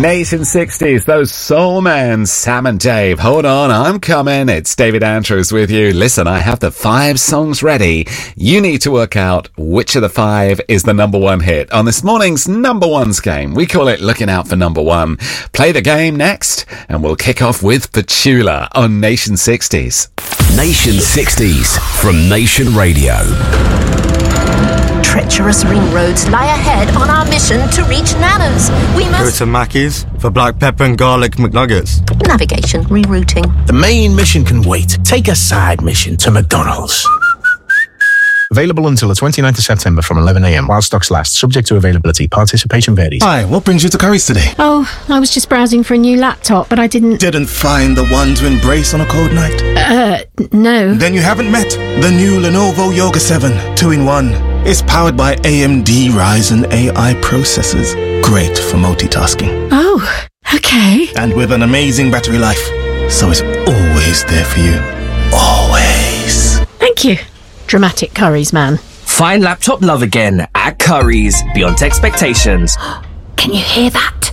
Nation 60s, those soul men, Sam and Dave. Hold on, I'm coming. It's David Andrews with you. Listen, I have the 5 songs ready. You need to work out which of the 5 is the number 1 hit on this morning's number 1's game. We call it Looking Out for Number 1. Play the game next, and we'll kick off with Petula on Nation 60s. Nation 60s from Nation Radio. Treacherous ring roads lie ahead on our mission to reach Nana's. We Go must... to Mackey's for black pepper and garlic McNuggets. Navigation, rerouting. The main mission can wait. Take a side mission to McDonald's. Available until the 29th of September from 11 a.m. while stocks last, subject to availability. Participation varies. Hi, what brings you to Curry's today? Oh, I was just browsing for a new laptop, but I didn't... Didn't find the one to embrace on a cold night? No. Then you haven't met the new Lenovo Yoga 7 2-in-1. It's powered by AMD Ryzen AI processors. Great for multitasking. Oh, okay. And with an amazing battery life. So it's always there for you. Always. Thank you. Dramatic Curry's man. Find laptop love again at Curry's. Beyond expectations. Can you hear that?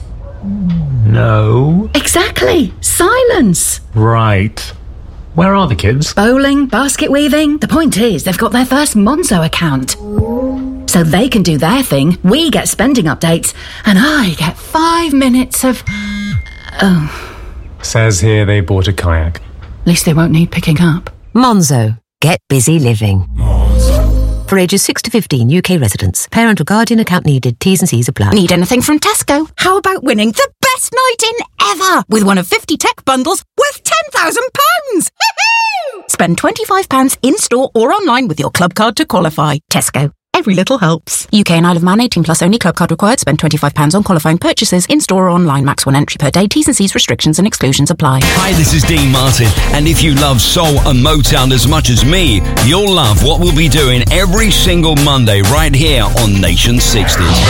No. Exactly. Silence. Right. Where are the kids? Bowling, basket weaving. The point is, they've got their first Monzo account. So they can do their thing, we get spending updates, and I get 5 minutes of... Oh. Says here they bought a kayak. At least they won't need picking up. Monzo. Get busy living. For ages 6 to 15 UK residents. Parent or guardian account needed. T's and C's apply. Need anything from Tesco? How about winning the best night in ever with one of 50 tech bundles worth £10,000? Spend £25 in-store or online with your club card to qualify. Tesco. Every little helps. UK and Isle of Man 18 plus only. Club card required. Spend £25 on qualifying purchases in-store or online. Max 1 entry per day. T's and C's restrictions and exclusions apply. Hi, this is Dean Martin, and if you love soul and Motown as much as me, you'll love what we'll be doing every single Monday right here on Nation 60s.